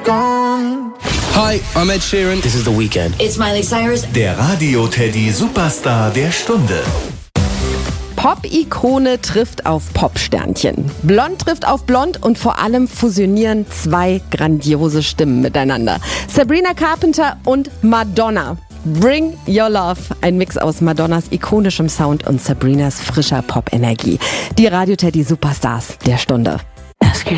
gone. Hi, I'm Ed Sheeran. This is The Weeknd. It's Miley Cyrus. Der Radio-Teddy Superstar der Stunde. Pop-Ikone trifft auf Pop-Sternchen. Blond trifft auf Blond und vor allem fusionieren zwei grandiose Stimmen miteinander. Sabrina Carpenter und Madonna. Bring Your Love, ein Mix aus Madonnas ikonischem Sound und Sabrinas frischer Pop-Energie. Die Radio-Teddy Superstars der Stunde.